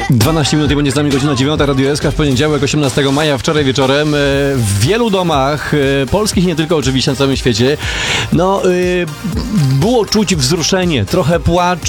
12 minut i będzie z nami godzina 9, Radio SK w poniedziałek 18 maja, wczoraj wieczorem w wielu domach polskich, nie tylko oczywiście na całym świecie, było czuć wzruszenie, trochę płacz,